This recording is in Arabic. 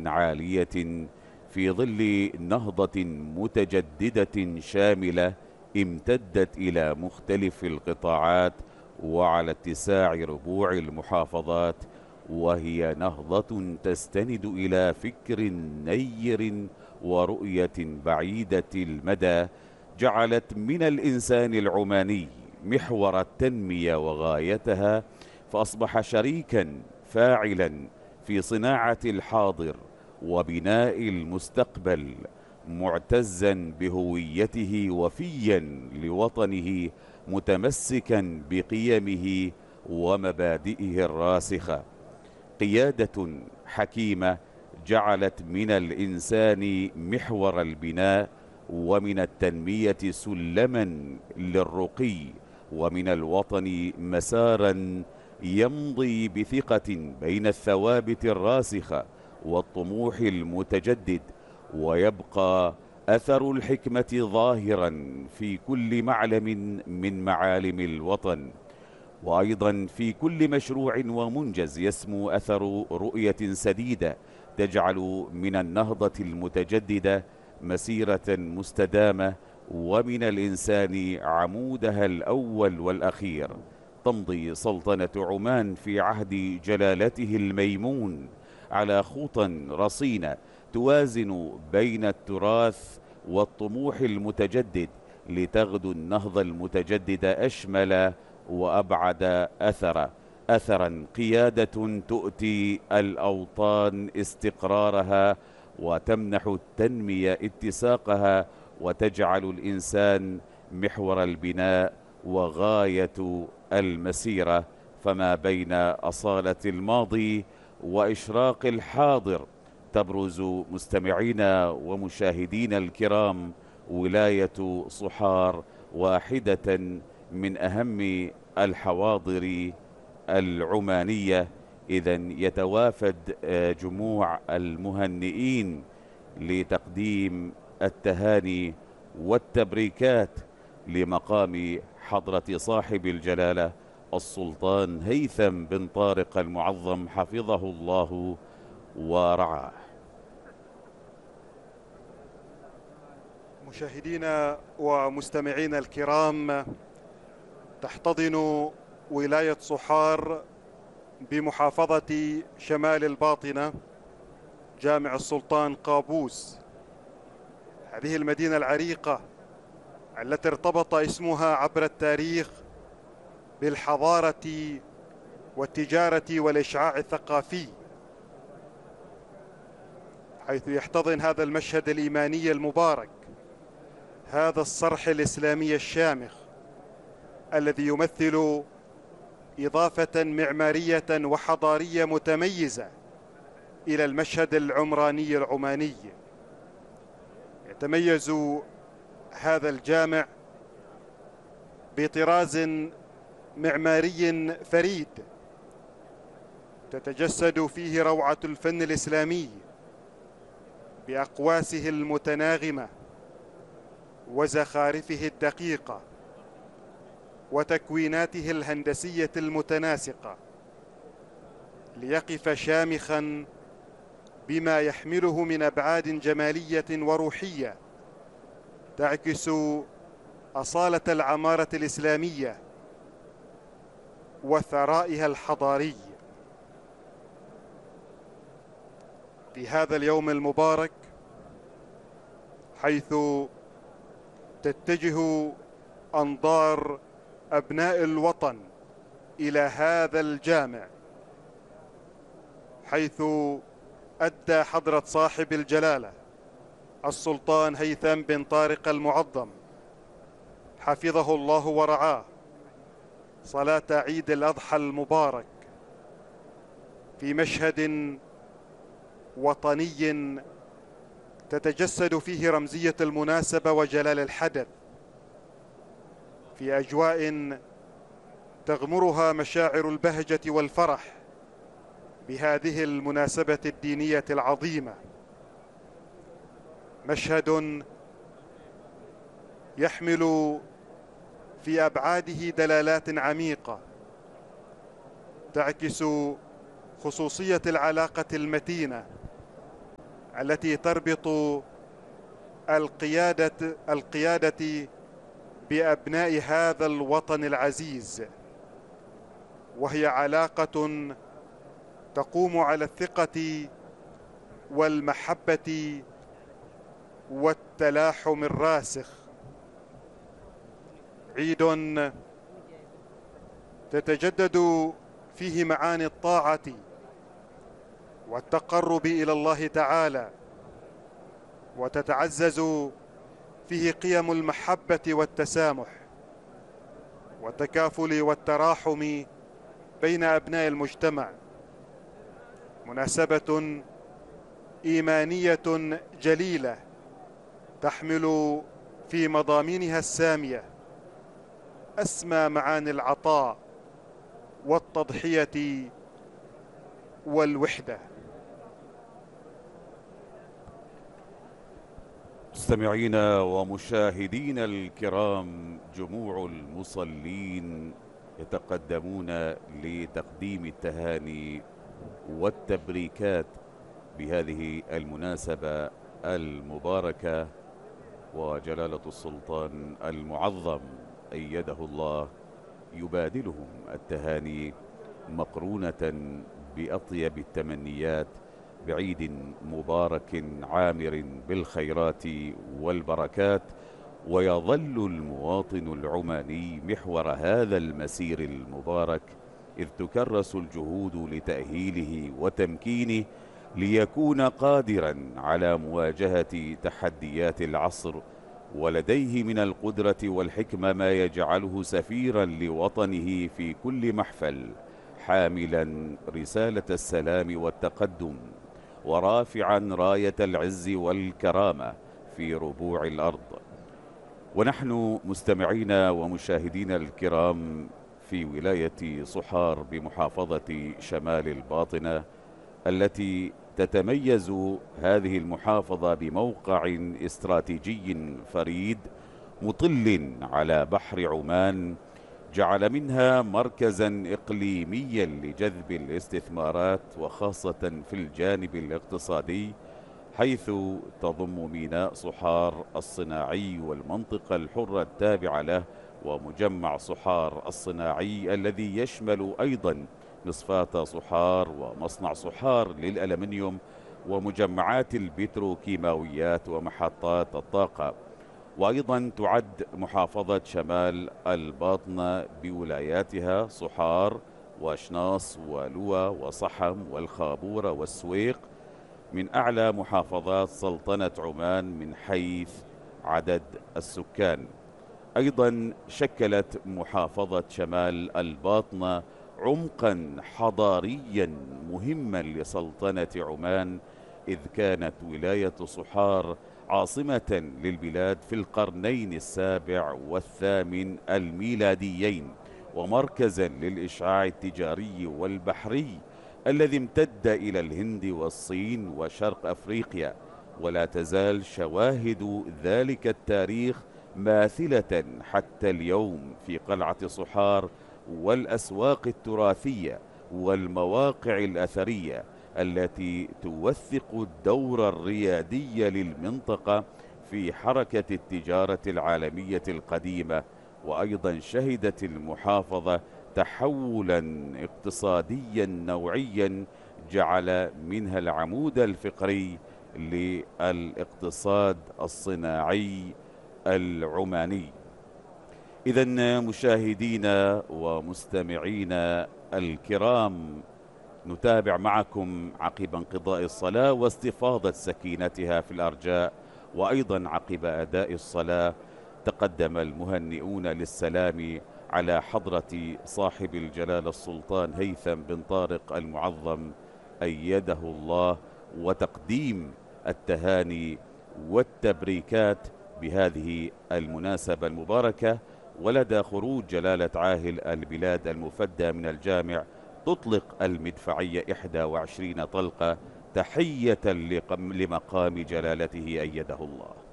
عالية في ظل نهضة متجددة شاملة امتدت إلى مختلف القطاعات وعلى اتساع ربوع المحافظات، وهي نهضة تستند إلى فكر نير ورؤية بعيدة المدى جعلت من الإنسان العماني محور التنمية وغايتها، فأصبح شريكا فاعلا في صناعة الحاضر وبناء المستقبل، معتزا بهويته وفيا لوطنه، متمسكا بقيمه ومبادئه الراسخة. قيادة حكيمة جعلت من الإنسان محور البناء، ومن التنمية سلما للرقي، ومن الوطن مسارا يمضي بثقة بين الثوابت الراسخة والطموح المتجدد، ويبقى أثر الحكمة ظاهرا في كل معلم من معالم الوطن، وأيضا في كل مشروع ومنجز يسمو أثر رؤية سديدة تجعل من النهضة المتجددة مسيرة مستدامة، ومن الإنسان عمودها الأول والأخير. تمضي سلطنة عمان في عهد جلالته الميمون على خطى رصينة توازن بين التراث والطموح المتجدد، لتغدو النهضة المتجددة أشمل وأبعد أثرا قيادة تؤتي الأوطان استقرارها، وتمنح التنمية اتساقها، وتجعل الإنسان محور البناء وغاية المسيرة. فما بين أصالة الماضي وإشراق الحاضر تبرز مستمعينا ومشاهدينا الكرام ولاية صحار، واحدة من أهم الحواضر العمانية. إذن يتوافد جموع المهنئين لتقديم التهاني والتبريكات لمقام حضرة صاحب الجلالة السلطان هيثم بن طارق المعظم حفظه الله ورعاه. مشاهدينا ومستمعينا الكرام، تحتضن ولاية صحار بمحافظة شمال الباطنة جامع السلطان قابوس، هذه المدينة العريقة التي ارتبط اسمها عبر التاريخ بالحضارة والتجارة والإشعاع الثقافي، حيث يحتضن هذا المشهد الإيماني المبارك هذا الصرح الإسلامي الشامخ الذي يمثل إضافة معمارية وحضارية متميزة إلى المشهد العمراني العماني. يتميز هذا الجامع بطراز معماري فريد تتجسد فيه روعة الفن الإسلامي بأقواسه المتناغمة وزخارفه الدقيقة وتكويناته الهندسية المتناسقة، ليقف شامخا بما يحمله من أبعاد جمالية وروحية تعكس أصالة العمارة الإسلامية وثرائها الحضاري. في هذا اليوم المبارك، حيث تتجه أنظار أبناء الوطن إلى هذا الجامع، حيث أدى حضرة صاحب الجلالة السلطان هيثم بن طارق المعظم حفظه الله ورعاه صلاة عيد الأضحى المبارك في مشهد وطني تتجسد فيه رمزية المناسبة وجلال الحدث، في أجواء تغمرها مشاعر البهجة والفرح بهذه المناسبة الدينية العظيمة. مشهد يحمل في أبعاده دلالات عميقة تعكس خصوصية العلاقة المتينة التي تربط القيادة بأبناء هذا الوطن العزيز، وهي علاقة تقوم على الثقة والمحبة والتلاحم الراسخ. عيد تتجدد فيه معاني الطاعة والتقرب إلى الله تعالى، وتتعزز فيه قيم المحبة والتسامح والتكافل والتراحم بين أبناء المجتمع. مناسبة إيمانية جليلة تحمل في مضامينها السامية أسمى معاني العطاء والتضحية والوحدة. مستمعينا ومشاهدينا الكرام، جموع المصلين يتقدمون لتقديم التهاني والتبريكات بهذه المناسبة المباركة، وجلالة السلطان المعظم أيده الله يبادلهم التهاني مقرونة بأطيب التمنيات بعيد مبارك عامر بالخيرات والبركات. ويظل المواطن العماني محور هذا المسير المبارك، إذ تكرس الجهود لتأهيله وتمكينه ليكون قادرا على مواجهة تحديات العصر، ولديه من القدرة والحكمة ما يجعله سفيرا لوطنه في كل محفل، حاملا رسالة السلام والتقدم، ورافعا راية العز والكرامة في ربوع الأرض. ونحن مستمعينا ومشاهدينا الكرام في ولاية صحار بمحافظة شمال الباطنة، التي تتميز هذه المحافظة بموقع استراتيجي فريد مطل على بحر عمان، جعل منها مركزا إقليميا لجذب الاستثمارات، وخاصة في الجانب الاقتصادي، حيث تضم ميناء صحار الصناعي والمنطقة الحرة التابعة له، ومجمع صحار الصناعي الذي يشمل أيضا مصفاة صحار ومصنع صحار للألمنيوم ومجمعات البتروكيماويات ومحطات الطاقة. وأيضا تعد محافظة شمال الباطنة بولاياتها صحار وشناص ولوى وصحم والخابورة والسويق من أعلى محافظات سلطنة عمان من حيث عدد السكان. أيضا شكلت محافظة شمال الباطنة عمقا حضاريا مهما لسلطنة عمان، إذ كانت ولاية صحار عاصمة للبلاد في القرنين السابع والثامن الميلاديين، ومركزا للإشعاع التجاري والبحري الذي امتد إلى الهند والصين وشرق أفريقيا. ولا تزال شواهد ذلك التاريخ ماثلة حتى اليوم في قلعة صحار والأسواق التراثية والمواقع الأثرية التي توثق الدور الريادي للمنطقة في حركة التجارة العالمية القديمة. وأيضا شهدت المحافظة تحولا اقتصاديا نوعيا جعل منها العمود الفقري للاقتصاد الصناعي العماني. إذن مشاهدينا ومستمعينا الكرام، نتابع معكم عقب انقضاء الصلاة واستفاضة سكينتها في الأرجاء، وأيضا عقب أداء الصلاة تقدم المهنئون للسلام على حضرة صاحب الجلالة السلطان هيثم بن طارق المعظم أيده الله، وتقديم التهاني والتبريكات بهذه المناسبة المباركة. ولدى خروج جلالة عاهل البلاد المفدى من الجامع تطلق المدفعية 21 طلقة تحية لمقام جلالته أيده الله.